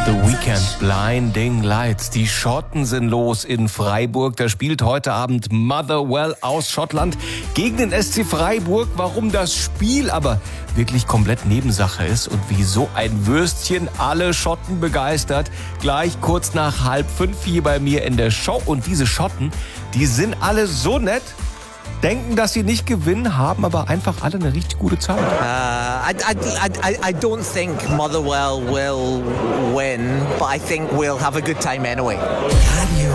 The Weekend, Blinding Lights. Die Schotten sind los in Freiburg. Da spielt heute Abend Motherwell aus Schottland gegen den SC Freiburg. Warum das Spiel aber wirklich komplett Nebensache ist und wie so ein Würstchen alle Schotten begeistert, gleich kurz nach 4:30 hier bei mir in der Show. Und diese Schotten, die sind alle so nett, denken, dass sie nicht gewinnen, haben aber einfach alle eine richtig gute Zeit. I don't think Motherwell will win, but I think we'll have a good time anyway.